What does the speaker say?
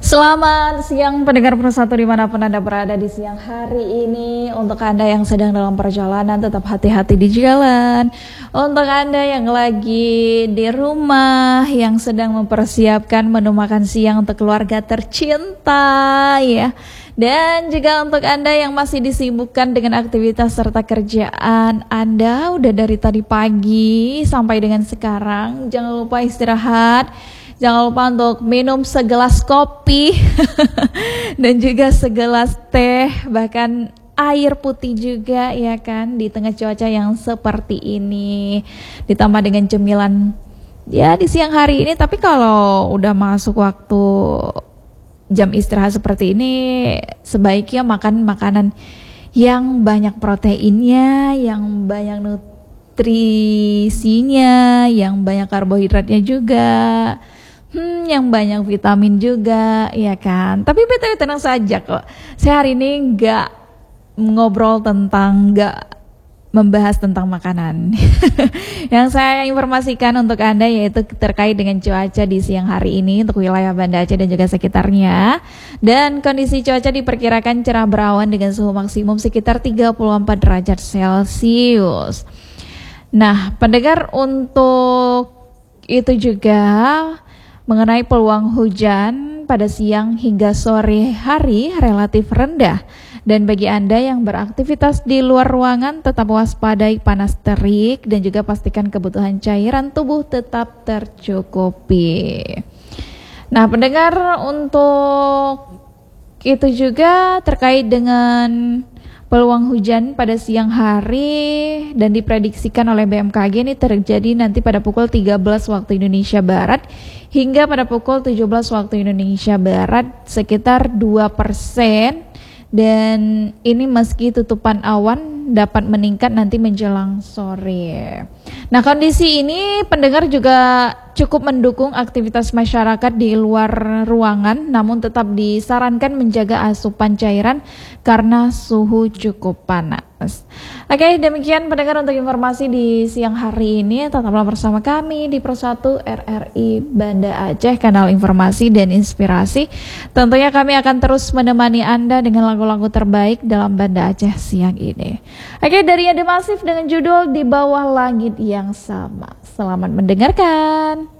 Selamat siang pendengar Persatu dimanapun Anda berada di siang hari ini. Untuk Anda yang sedang dalam perjalanan tetap hati-hati di jalan. Untuk Anda yang lagi di rumah, yang sedang mempersiapkan menu makan siang untuk keluarga tercinta ya. Dan juga untuk Anda yang masih disibukkan dengan aktivitas serta kerjaan Anda udah dari tadi pagi sampai dengan sekarang, jangan lupa istirahat. Jangan lupa untuk minum segelas kopi dan juga segelas teh, bahkan air putih juga ya kan, di tengah cuaca yang seperti ini. Ditambah dengan cemilan ya di siang hari ini, tapi kalau udah masuk waktu jam istirahat seperti ini, sebaiknya makan makanan yang banyak proteinnya, yang banyak nutrisinya, yang banyak karbohidratnya juga. Yang banyak vitamin juga, ya kan. Tapi BTW tenang saja kok. Saya hari ini nggak membahas tentang makanan. Yang saya informasikan untuk Anda yaitu terkait dengan cuaca di siang hari ini untuk wilayah Banda Aceh dan juga sekitarnya. Dan kondisi cuaca diperkirakan cerah berawan dengan suhu maksimum sekitar 34 derajat Celcius. Nah, pendengar, untuk itu juga mengenai peluang hujan pada siang hingga sore hari relatif rendah. Dan bagi Anda yang beraktivitas di luar ruangan, tetap waspadai panas terik dan juga pastikan kebutuhan cairan tubuh tetap tercukupi. Nah, pendengar, untuk itu juga terkait dengan peluang hujan pada siang hari dan diprediksikan oleh BMKG ini terjadi nanti pada pukul 13 waktu Indonesia Barat hingga pada pukul 17 waktu Indonesia Barat sekitar 2%, dan ini meski tutupan awan dapat meningkat nanti menjelang sore. Nah, kondisi ini pendengar juga cukup mendukung aktivitas masyarakat di luar ruangan, namun tetap disarankan menjaga asupan cairan karena suhu cukup panas. Oke, demikian pendengar untuk informasi di siang hari ini. Tetaplah bersama kami di Persatu RRI Banda Aceh, kanal informasi dan inspirasi. Tentunya kami akan terus menemani Anda dengan lagu-lagu terbaik dalam Banda Aceh siang ini. Oke, dari Ade Masif dengan judul Di Bawah Langit yang Sama. Selamat mendengarkan.